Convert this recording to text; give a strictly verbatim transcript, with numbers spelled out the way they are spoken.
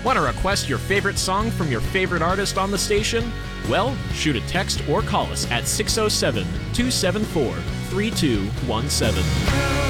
Want to request your favorite song from your favorite artist on the station? Well, shoot a text or call us at six oh seven, two seven four, three two one seven.